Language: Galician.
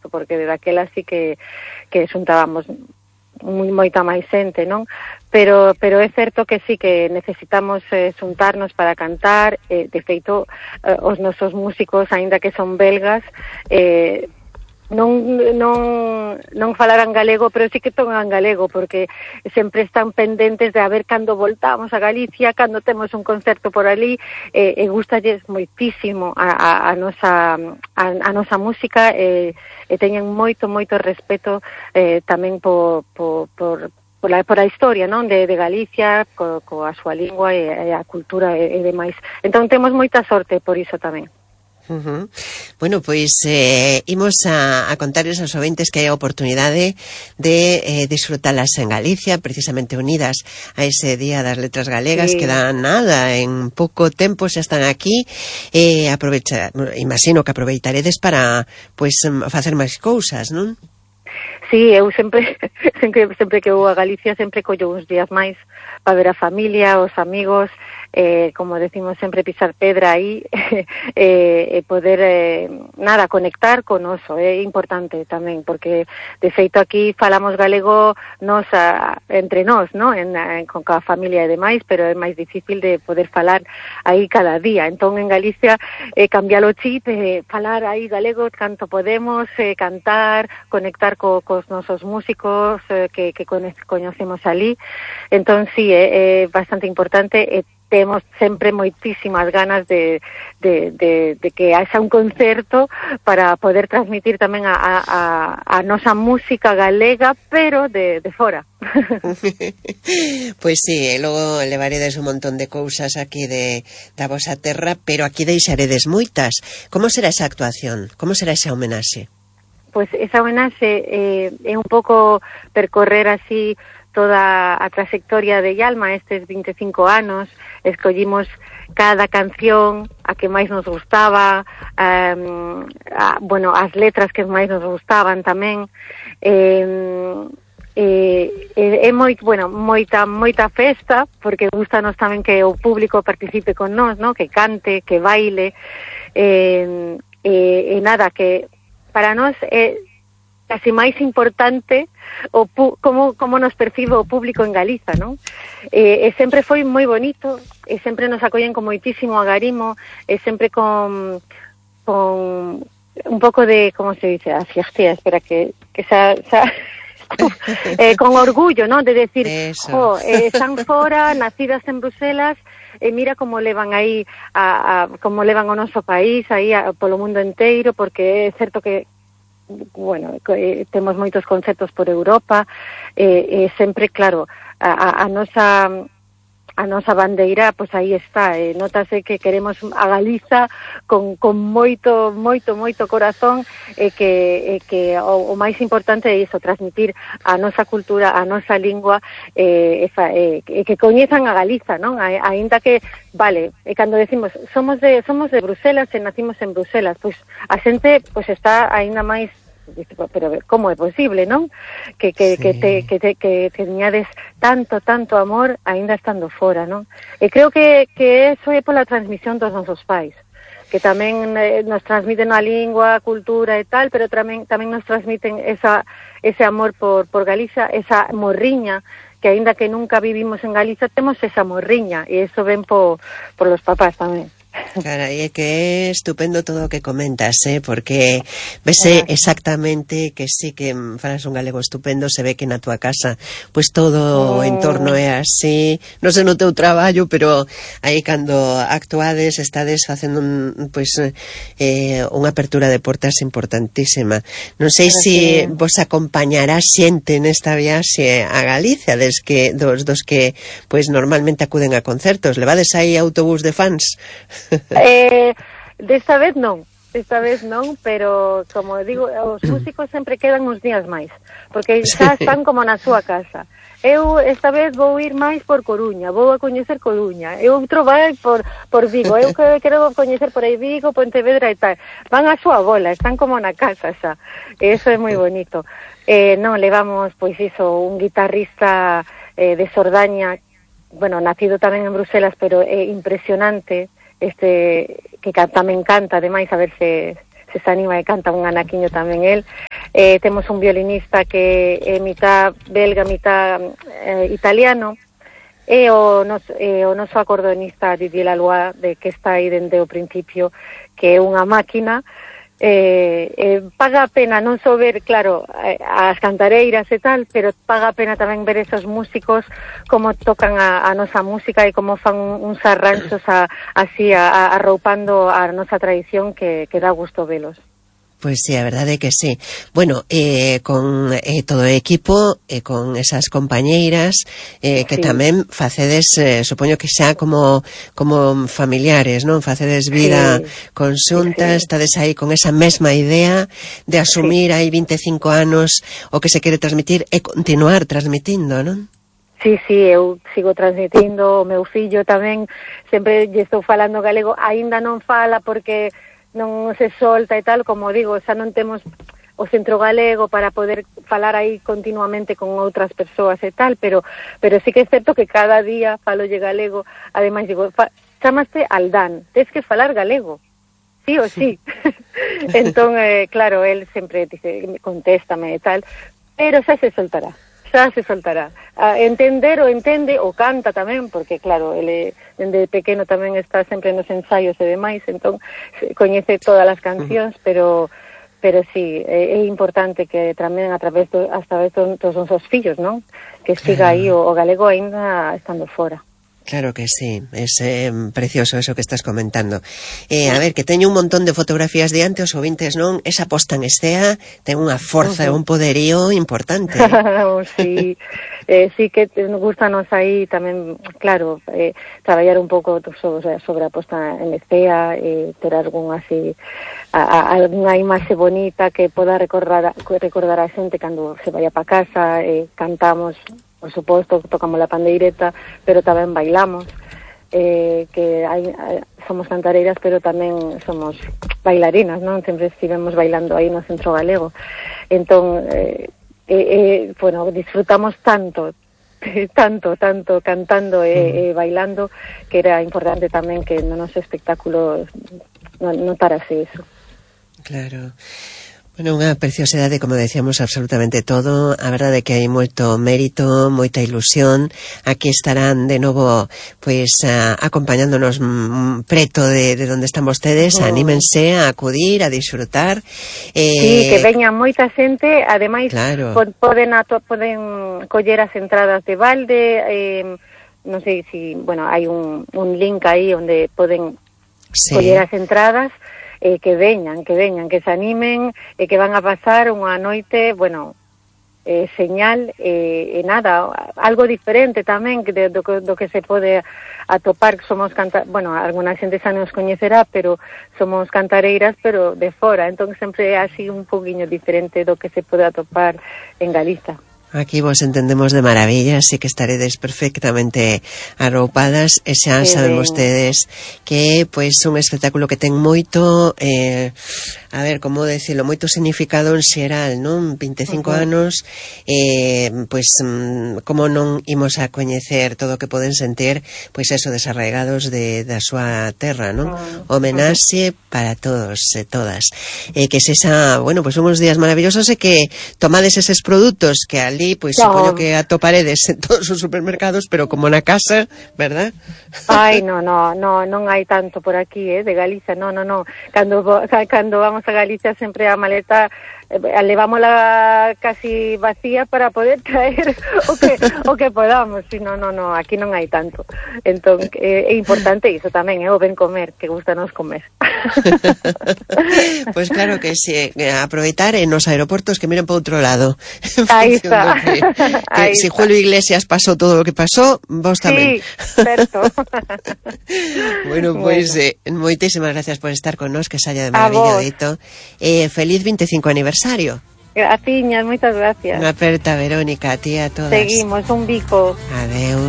porque desde aquela sí que xuntábamos moita máis xente, non? Pero é certo que sí que necesitamos xuntarnos para cantar, de feito, os nosos músicos, aínda que son belgas, non falaran galego, pero sí que tocan galego, porque sempre están pendentes de a ver cando voltamos a Galicia, cando temos un concerto por ali, e gustalles moitísimo a nosa música, e teñen moito respeto tamén por a historia, non, de Galicia, coa súa lingua e a cultura e demais. Entón temos moita sorte por iso tamén. Bueno, pois imos a contarles aos ouventes que hai a oportunidade de disfrutalas en Galicia, precisamente unidas a ese Día das Letras Galegas, que dá nada, en pouco tempo xa están aquí, imagino que aproveitaredes para facer máis cousas, non? Sí, eu sempre que vou a Galicia sempre collo uns días máis para ver a familia, os amigos, como decimos sempre, pisar pedra aí, e poder, conectar con oso, é importante tamén, porque de feito aquí falamos galego entre nós, non? Con cada familia e demais, pero é máis difícil de poder falar aí cada día. Entón, en Galicia, cambiar o chip, falar aí galego canto podemos, cantar, conectar cos nosos músicos que coñecemos ali. Entón, sí, é bastante importante, temos sempre moitísimas ganas de que haxa un concerto para poder transmitir tamén a nosa música galega, pero de fora. Pois sí, logo levaredes un montón de cousas aquí da vosa terra, pero aquí deixaredes moitas. Como será esa actuación? Como será esa homenaxe? Pois esa homenaxe é un pouco percorrer así toda a trayectoria de Yalma estes 25 anos, escollimos cada canción a que máis nos gustaba, as letras que máis nos gustaban tamén, é moita festa, porque gustanos tamén que o público participe con nós, ¿no? Que cante, que baile, nada, que para nós é casi máis importante como nos percibe o público en Galiza, non? E sempre foi moi bonito, e sempre nos acollen con moitísimo agarimo, e sempre con un pouco de, como se dice, a fierté, espera que con orgullo, non? De decir, están fora, nacidas en Bruselas, e mira como levan aí como levan o noso país aí polo mundo inteiro, porque é certo que temos moitos concertos por Europa, sempre, claro, a nosa bandeira, pois aí está, notase que queremos a Galiza con moito corazón, e que o máis importante é iso, transmitir a nosa cultura, a nosa lingua, e que coñezan a Galiza, non? Aínda que, vale, cando decimos somos de Bruselas e nacimos en Bruselas, pois a xente está aínda máis, pero como é posible, non? Que teñades tanto amor aínda estando fora, non? E creo que eso é pola transmisión dos nosos pais, que tamén nos transmiten a lingua, a cultura e tal, pero tamén nos transmiten ese amor por Galicia, esa morriña, que aínda que nunca vivimos en Galicia, temos esa morriña, e eso ven por los papás tamén. Carai, é que é estupendo todo o que comentas, porque vese exactamente que sí que falas un galego estupendo, se ve que na túa casa pois todo o entorno é así, non sei no teu traballo, pero aí cando actuades estades facendo unha apertura de portas importantísima. Non sei se vos acompañará xente nesta viaxe a Galicia dos que pois normalmente acuden a concertos. Levades aí autobús de fans? Desta vez non, pero como digo, os músicos sempre quedan uns días máis, porque xa están como na súa casa. Eu esta vez vou ir máis por Coruña, vou a coñecer Coruña, e outro vai por Vigo, eu quero coñecer por aí Vigo, Pontevedra e tal. Van a súa bola, están como na casa xa, e eso é moi bonito. Non, levamos, pois iso, un guitarrista de Sordaña, nacido tamén en Bruselas, pero é impresionante, que tamén canta, ademais, a ver se anima e canta un anaquiño tamén el, temos un violinista que é mitad belga, mitad italiano, e o noso acordeonista Didier Lalois, que está aí dende o principio, que é unha máquina. Paga a pena non só ver, claro, as cantareiras e tal, pero paga a pena tamén ver esos músicos como tocan a nosa música e como fan uns arranxos así arroupando a nosa tradición que dá gusto velos. Pois sí, a verdade é que sí. Bueno, con todo o equipo, con esas compañeiras, que sí, tamén facedes, supoño que xa como familiares, non? Facedes vida conxuntas, estades aí con esa mesma idea de asumir aí 25 anos o que se quere transmitir e continuar transmitindo, non? Sí, eu sigo transmitindo, o meu fillo tamén, sempre lle estou falando galego, aínda non fala porque non se solta e tal, como digo, xa non temos o centro galego para poder falar aí continuamente con outras persoas e tal, pero sí que é certo que cada día falolle galego, ademais digo, chamaste Aldán, tens que falar galego, sí ou sí. Entón, claro, él sempre dice, contéstame e tal, pero xa se soltará. Entender o entende, o canta tamén, porque claro, ele dende pequeno tamén está sempre nos ensaios e demais, entón coñece todas as cancións, pero sí, é importante que tamén a través dos nosos fillos, non? Que siga aí o galego aínda estando fora. Claro que sí, es precioso eso que estás comentando. A ver, que teño un montón de fotografías diante, os ouvintes, non? Esa posta en escena ten unha forza e un poderío importante. Sí, sí que nos gustanos aí tamén, claro, traballar un pouco sobre a posta en escena, ter algún así, algunha imaxe bonita que poda recordar a xente cando se vaya pa casa, cantamos, por suposto, tocamos la pandeireta, pero tamén bailamos, que somos cantareiras, pero tamén somos bailarinas, non? Sempre estivemos bailando aí no Centro Galego. Entón, bueno, disfrutamos tanto cantando e bailando, que era importante tamén que no noso espectáculo notárase eso. Claro. Bueno, unha preciosidade, como decíamos, absolutamente todo. A verdade é que hai moito mérito, moita ilusión. Aquí estarán de novo, pois, acompañándonos preto de onde están vostedes. Anímense a acudir, a disfrutar. Sí, que veña moita xente. Ademais, claro, poden coller as entradas de balde. Non sei si, bueno, hai un link aí onde poden coller as entradas. Que veñan, que se animen, que van a pasar unha noite, bueno, señal, nada, algo diferente tamén do que se pode atopar. Somos bueno, alguna xente xa nos coñecerá, pero somos cantareiras, pero de fora, entón sempre é así un poquinho diferente do que se pode atopar en Galiza. Aquí vos entendemos de maravilla, así que estaredes perfectamente arroupadas e xa saben vostedes que pois un espectáculo que ten moito, a ver, como decirlo, moito significado en xeral, non? 25 anos, pois como non imos a coñecer todo o que poden sentir, pois eso, desarraigados da súa terra, non? Homenaxe para todos e todas. Que sexa, bueno, pois unhos días maravillosos e que tomades eses produtos que ali, pois supoño que atoparedes en todos os supermercados, pero como na casa, verdad? Ai, non hai tanto por aquí, de Galicia, non. Cando vamos a Galicia sempre a maleta levámola casi vacía para poder traer o que podamos, si non, aquí non hai tanto. Entón, é importante iso tamén, o ben comer, que gustanos comer. Pois claro que si, aproveitar en os aeroportos que miren para outro lado. Aí está. Que si Julio Iglesias pasou todo o que pasou, vos tamén. Sí, certo. Bueno, pois moitísimas gracias por estar con nós, que saia de maravilla dito. Feliz 25 aniversario. Graciñas, moitas gracias. Unha aperta, Verónica, a ti e a todas. Seguimos, un bico. Adeu.